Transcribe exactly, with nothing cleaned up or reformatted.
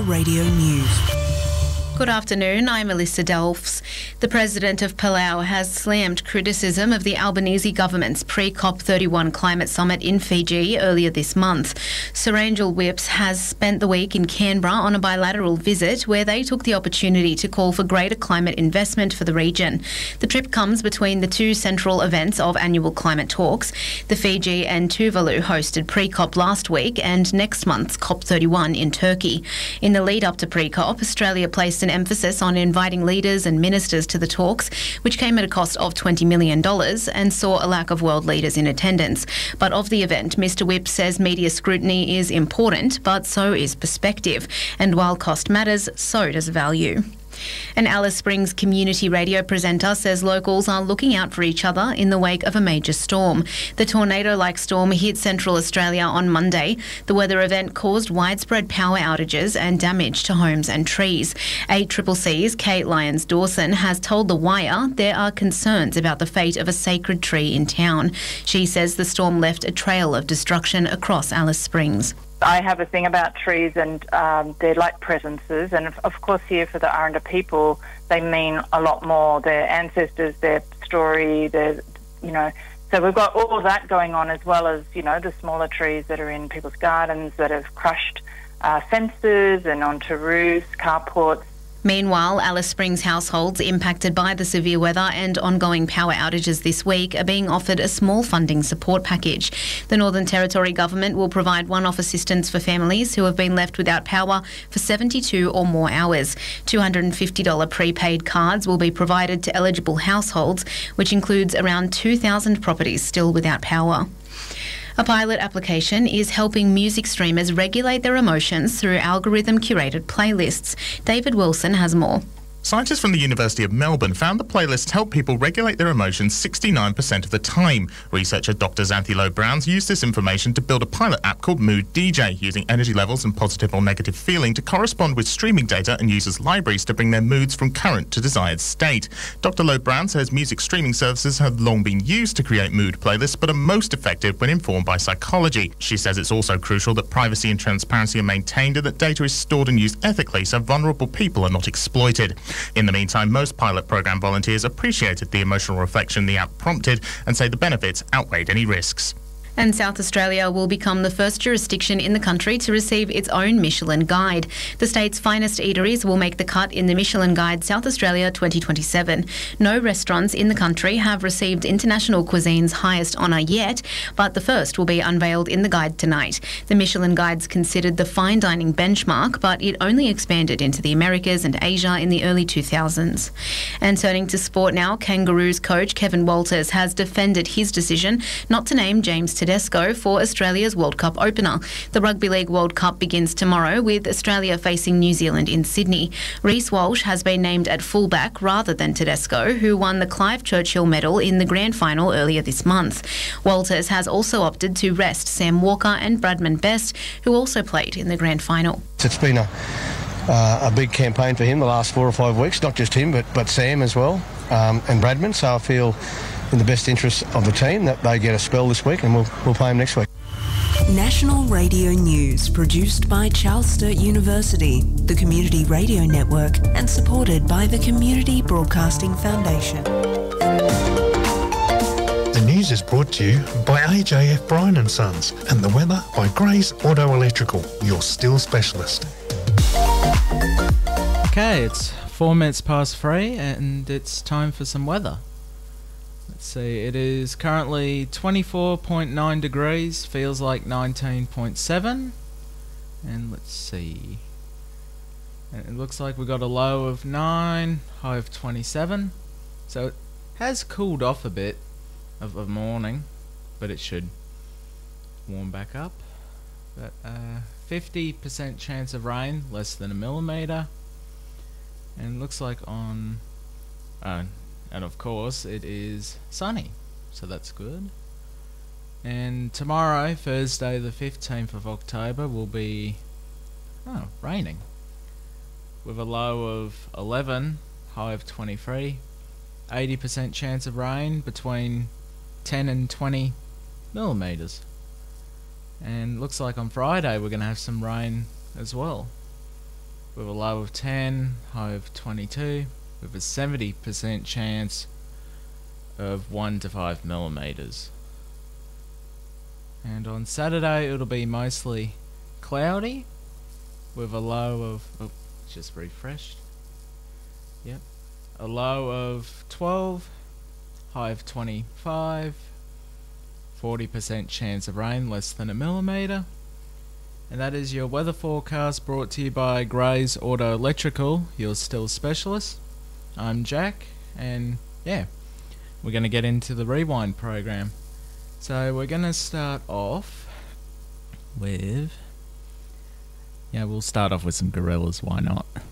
National Radio News. Good afternoon, I'm Alyssa Delfs. The President of Palau has slammed criticism of the Albanese government's pre-COP thirty-one climate summit in Fiji earlier this month. Sir Angel Whipps has spent the week in Canberra on a bilateral visit where they took the opportunity to call for greater climate investment for the region. The trip comes between the two central events of annual climate talks. The Fiji and Tuvalu hosted pre-COP last week and next month's COP thirty-one in Turkey. In the lead up to pre-COP, Australia placed an emphasis on inviting leaders and ministers to the talks, which came at a cost of twenty million dollars and saw a lack of world leaders in attendance. But of the event, Mr Whipps says media scrutiny is important, but so is perspective. And while cost matters, so does value. An Alice Springs community radio presenter says locals are looking out for each other in the wake of a major storm. The tornado-like storm hit Central Australia on Monday. The weather event caused widespread power outages and damage to homes and trees. A Triple C's Kate Lyons-Dawson has told The Wire there are concerns about the fate of a sacred tree in town. She says the storm left a trail of destruction across Alice Springs. I have a thing about trees, and um, they're like presences, and of, of course here for the Aranda people, they mean a lot more. Their ancestors, their story, their, you know, so we've got all of that going on, as well as, you know, the smaller trees that are in people's gardens that have crushed uh, fences and onto roofs, carports. Meanwhile, Alice Springs households impacted by the severe weather and ongoing power outages this week are being offered a small funding support package. The Northern Territory Government will provide one-off assistance for families who have been left without power for seventy-two or more hours. two hundred fifty dollars prepaid cards will be provided to eligible households, which includes around two thousand properties still without power. A pilot application is helping music streamers regulate their emotions through algorithm-curated playlists. David Wilson has more. Scientists from the University of Melbourne found the playlists help people regulate their emotions sixty-nine percent of the time. Researcher Doctor Xanthi Lowe-Browns used this information to build a pilot app called Mood D J, using energy levels and positive or negative feeling to correspond with streaming data and users' libraries to bring their moods from current to desired state. Doctor Lowe-Browns says music streaming services have long been used to create mood playlists, but are most effective when informed by psychology. She says it's also crucial that privacy and transparency are maintained and that data is stored and used ethically so vulnerable people are not exploited. In the meantime, most pilot program volunteers appreciated the emotional reflection the app prompted and say the benefits outweighed any risks. And South Australia will become the first jurisdiction in the country to receive its own Michelin Guide. The state's finest eateries will make the cut in the Michelin Guide South Australia twenty twenty-seven. No restaurants in the country have received International Cuisine's highest honour yet, but the first will be unveiled in the guide tonight. The Michelin Guide's considered the fine dining benchmark, but it only expanded into the Americas and Asia in the early two thousands. And turning to sport now, Kangaroos coach Kevin Walters has defended his decision not to name James Tedesco for Australia's World Cup opener. The Rugby League World Cup begins tomorrow with Australia facing New Zealand in Sydney. Reece Walsh has been named at fullback rather than Tedesco, who won the Clive Churchill Medal in the grand final earlier this month. Walters has also opted to rest Sam Walker and Bradman Best, who also played in the grand final. It's been a, uh, a big campaign for him the last four or five weeks, not just him but, but Sam as well, um, and Bradman, so I feel in the best interest of the team that they get a spell this week, and we'll, we'll play them next week. National Radio News, produced by Charles Sturt University, the Community Radio Network, and supported by the Community Broadcasting Foundation. The news is brought to you by A J F Bryan and Sons, and the weather by Gray's Auto Electrical, your steel specialist. Okay, it's four minutes past three, and it's time for some weather. Let's see, it is currently twenty-four point nine degrees, feels like nineteen point seven, and let's see, and it looks like we got a low of nine, high of twenty-seven, so it has cooled off a bit of a morning, but it should warm back up. But uh, fifty percent chance of rain, less than a millimetre, and it looks like on uh, and of course it is sunny, so that's good. And tomorrow, Thursday the fifteenth of October, will be oh, raining, with a low of eleven, high of twenty-three, eighty percent chance of rain, between ten and twenty millimetres. And looks like on Friday we're going to have some rain as well. with a low of ten, high of twenty-two, with a seventy percent chance of one to five millimeters. And on Saturday it'll be mostly cloudy with a low of, oh, just refreshed. Yep. A low of twelve, high of twenty-five, forty percent chance of rain, less than a millimeter. And that is your weather forecast, brought to you by Gray's Auto Electrical, your still specialist. I'm Jack, and yeah, we're going to get into the rewind program. So we're going to start off with, yeah, we'll start off with some Gorillaz, why not?